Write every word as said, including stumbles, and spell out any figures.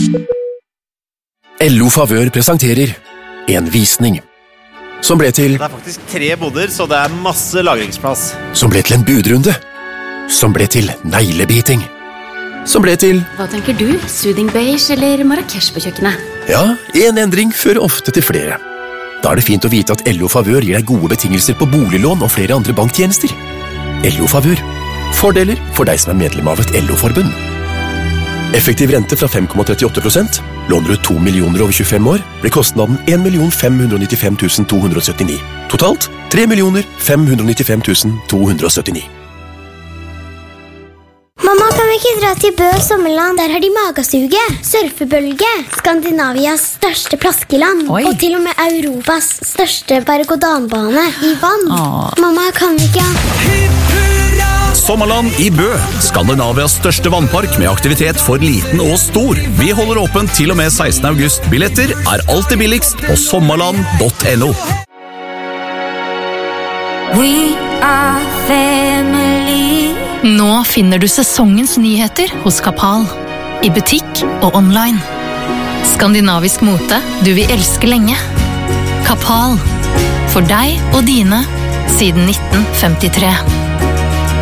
L O Favør presenterer en visning som ble til Det er faktisk tre boder, så det er masse lagringsplass. Som ble til en budrunde. Som ble til neglebiting. Som ble til Hva tenker du? Soothing beige eller Marrakesh på kjøkkenet? Ja, en endring fører ofte til flere. Da er det fint å vite at L O Favør gir deg gode betingelser på boliglån og flere andre banktjenester. L O Favør. Fordeler for deg som er medlem av et L O-forbund. Effektiv rente fra fem komma trettiåtte prosent. Låner du to millioner over tjuefem år, blir kostnaden en million fem hundre nittifem tusen to hundre syttini. Totalt tre millioner fem hundre nittifem tusen to hundre syttini. Mamma, kan vi ikke dra til Bø sommerland? Der har de magasuge, surfebølge, Skandinavias største plaskeland, Oi. og til og med Europas største berg-og-dal-bane i vann. Åh. Mamma, kan vi ikke... Sommerland i Bø, Skandinavias største vannpark med aktivitet for liten og stor. Vi holder åpent til og med sekstende august. Billetter er alltid billigst på sommerland punktum no. We are family. Nå finner du sesongens nyheter hos Kapal. I butikk og online. Skandinavisk mote du vil elske lenge. Kapal. For deg og dine siden nitten femtitre.